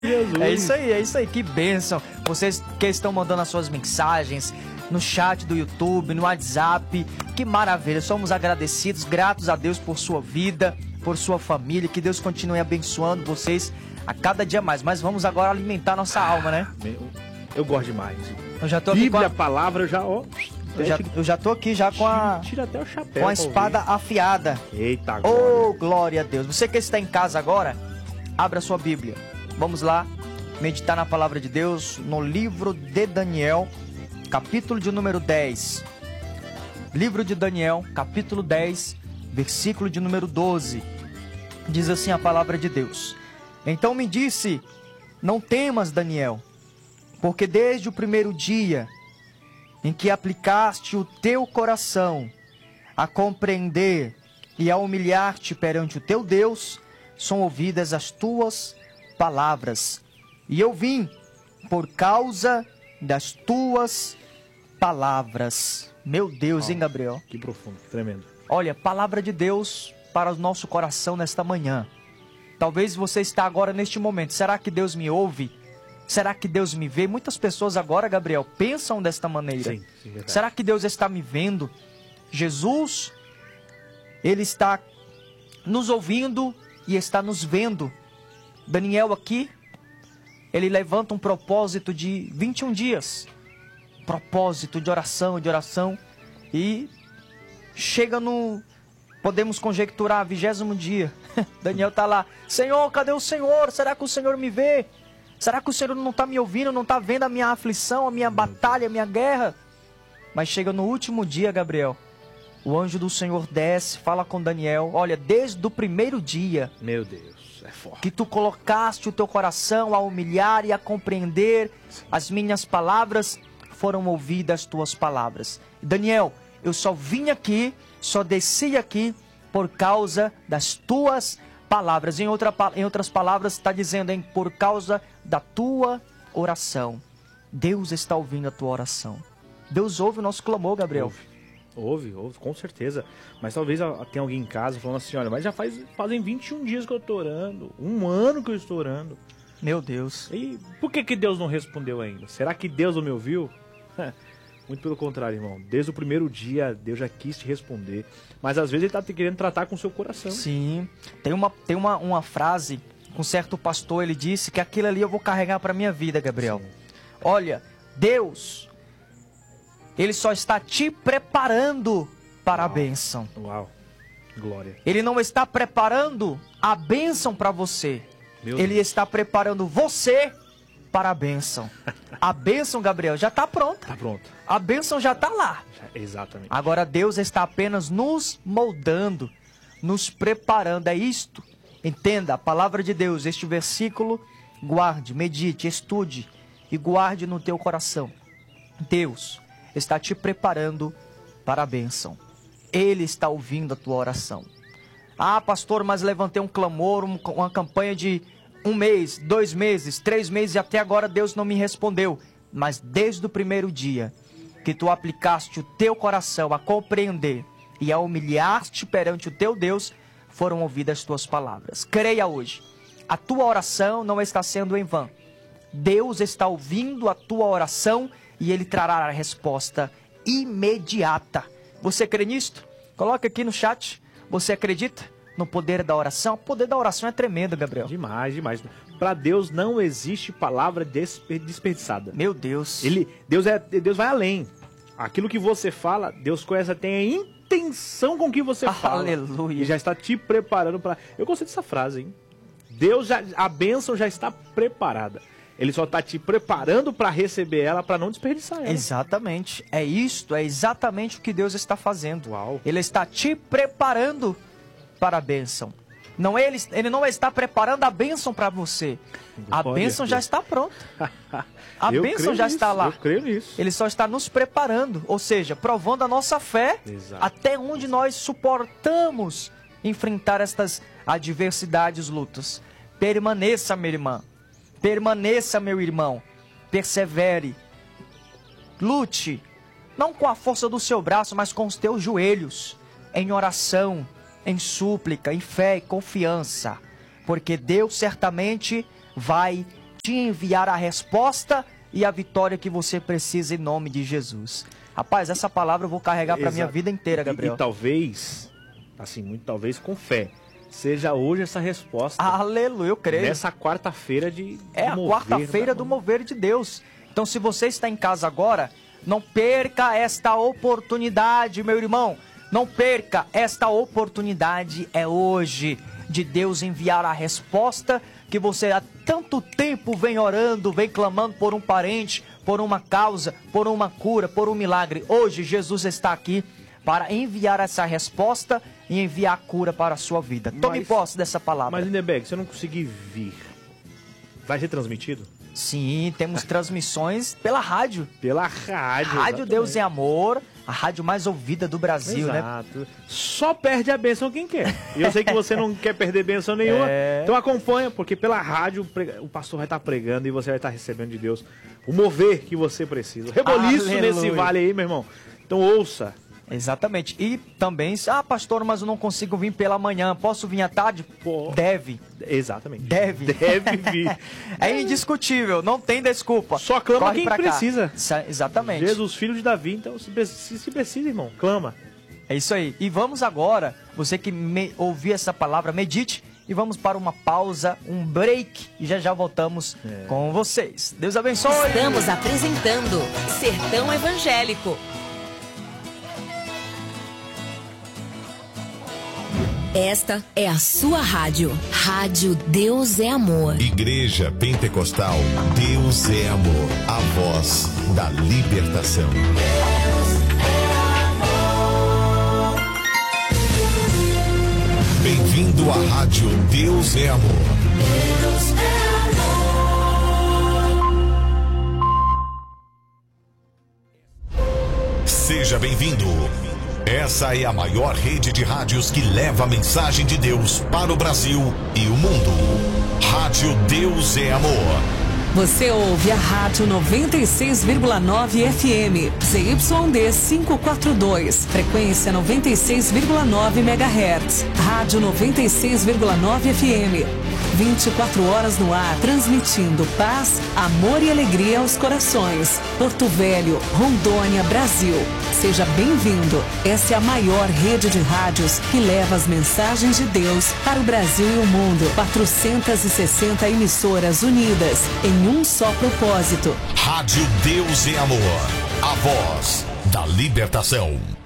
Jesus. É isso aí, que bênção. Vocês que estão mandando as suas mensagens no chat do YouTube, no WhatsApp, que maravilha, somos agradecidos, gratos a Deus por sua vida, por sua família, que Deus continue abençoando vocês a cada dia mais. Mas vamos agora alimentar nossa alma, né? Eu gosto demais. Eu já tô aqui Bíblia, a palavra, eu já tô aqui já com Tira até o chapéu. com a espada afiada. Eita, glória. Oh, glória a Deus. Você que está em casa agora, abra sua Bíblia. Vamos lá meditar na palavra de Deus no livro de Daniel, capítulo de número 10. Livro de Daniel, capítulo 10, versículo de número 12. Diz assim a palavra de Deus: Então me disse, não temas, Daniel, porque desde o primeiro dia em que aplicaste o teu coração a compreender e a humilhar-te perante o teu Deus, são ouvidas as tuas palavras. E eu vim por causa das tuas palavras. Meu Deus, hein, Gabriel? Que profundo, que tremendo. Olha, palavra de Deus para o nosso coração nesta manhã. Talvez você está agora neste momento. Será que Deus me ouve? Será que Deus me vê? Muitas pessoas agora, Gabriel, pensam desta maneira. Sim, verdade. Será que Deus está me vendo? Jesus, Ele está nos ouvindo e está nos vendo. Daniel aqui, ele levanta um propósito de 21 dias. Propósito de oração. E chega no... Podemos conjecturar, 20º dia. Daniel está lá. Senhor, cadê o Senhor? Será que o Senhor me vê? Será que o Senhor não está me ouvindo? Não está vendo a minha aflição, a minha batalha, a minha guerra? Mas chega no último dia, Gabriel. O anjo do Senhor desce, fala com Daniel. Olha, desde o primeiro dia... Meu Deus, é forte. Que tu colocaste o teu coração a humilhar e a compreender as minhas palavras, foram ouvidas as tuas palavras. Daniel, eu só vim aqui, só desci aqui por causa das tuas palavras. Em outras palavras, está dizendo, hein, por causa da tua oração. Deus está ouvindo a tua oração. Deus ouve o nosso clamor, Gabriel. Ouve, com certeza. Mas talvez tenha alguém em casa falando assim, olha, mas já fazem 21 dias que eu estou orando, 1 ano que eu estou orando. Meu Deus. E por que Deus não respondeu ainda? Será que Deus não me ouviu? Muito pelo contrário, irmão. Desde o primeiro dia, Deus já quis te responder. Mas às vezes Ele está querendo tratar com o seu coração. Sim. Tem uma frase, um certo pastor, ele disse que aquilo ali eu vou carregar para minha vida, Gabriel. Sim. Olha, Deus... Ele só está te preparando para a bênção. Uau, glória. Ele não está preparando a bênção para você. Ele está preparando você para a bênção. A bênção, Gabriel, já está pronta. Está pronto. A bênção já está lá. Exatamente. Agora Deus está apenas nos moldando, nos preparando. É isto. Entenda a palavra de Deus. Este versículo, guarde, medite, estude e guarde no teu coração. Deus está te preparando para a bênção. Ele está ouvindo a tua oração. Ah, pastor, mas levantei um clamor, uma campanha de 1 mês, 2 meses, 3 meses e até agora Deus não me respondeu. Mas desde o primeiro dia que tu aplicaste o teu coração a compreender e a humilhar-te perante o teu Deus, foram ouvidas as tuas palavras. Creia hoje, a tua oração não está sendo em vão. Deus está ouvindo a tua oração e Ele trará a resposta imediata. Você crê nisto? Coloca aqui no chat. Você acredita no poder da oração? O poder da oração é tremendo, Gabriel. Demais. Para Deus não existe palavra desperdiçada. Meu Deus. Deus vai além. Aquilo que você fala, Deus conhece até a intenção com que você fala. Aleluia. E já está te preparando para... Eu gostei dessa frase, hein? A bênção já está preparada. Ele só está te preparando para receber ela, para não desperdiçar ela. Exatamente. É isto, é exatamente o que Deus está fazendo. Uau. Ele está te preparando para a bênção. Ele não está preparando a bênção para você. A bênção já está pronta. A bênção já está lá. Eu creio nisso. Ele só está nos preparando, ou seja, provando a nossa fé. Exato. Até onde nós suportamos enfrentar estas adversidades, lutas. Permaneça, minha irmã. Permaneça, meu irmão, persevere, lute, não com a força do seu braço, mas com os teus joelhos, em oração, em súplica, em fé e confiança, porque Deus certamente vai te enviar a resposta e a vitória que você precisa em nome de Jesus. Rapaz, essa palavra eu vou carregar para minha vida inteira, Gabriel. E talvez, assim, muito talvez com fé, seja hoje essa resposta. Aleluia, eu creio. Nessa quarta-feira de a mover, quarta-feira do mover de Deus. Então, se você está em casa agora, não perca esta oportunidade, meu irmão. Não perca esta oportunidade, é hoje, de Deus enviar a resposta que você há tanto tempo vem orando, vem clamando por um parente, por uma causa, por uma cura, por um milagre. Hoje, Jesus está aqui para enviar essa resposta e enviar a cura para a sua vida. Tome posse dessa palavra. Mas, Lindenberg, se eu não conseguir vir, vai ser transmitido? Sim, temos transmissões pela rádio. Pela rádio. Rádio Deus é Amor, a rádio mais ouvida do Brasil, Exato. né? Só perde a bênção quem quer. E eu sei que você não quer perder bênção nenhuma. Então acompanha, porque pela rádio o pastor vai estar pregando e você vai estar recebendo de Deus o mover que você precisa. Reboliço nesse vale aí, meu irmão. Então ouça. Exatamente. E também, pastor, mas eu não consigo vir pela manhã. Posso vir à tarde? Deve. Exatamente. Deve vir. É indiscutível, não tem desculpa. Só clama quem precisa. Exatamente. Jesus, filho de Davi, então se precisa, irmão, clama. É isso aí. E vamos agora, você que ouviu essa palavra, medite. E vamos para uma pausa, um break. E já voltamos com vocês. Deus abençoe. Estamos apresentando Sertão Evangélico. Esta é a sua rádio. Rádio Deus é Amor. Igreja Pentecostal Deus é Amor. A voz da libertação. Deus é amor. Bem-vindo à rádio Deus é Amor. Deus é amor. Seja bem-vindo. Essa é a maior rede de rádios que leva a mensagem de Deus para o Brasil e o mundo. Rádio Deus é Amor. Você ouve a Rádio 96,9 FM, ZYD 542, frequência 96,9 MHz. Rádio 96,9 FM, 24 horas no ar, transmitindo paz, amor e alegria aos corações. Porto Velho, Rondônia, Brasil. Seja bem-vindo. Essa é a maior rede de rádios que leva as mensagens de Deus para o Brasil e o mundo. 460 emissoras unidas em um só propósito. Rádio Deus é Amor. A voz da libertação.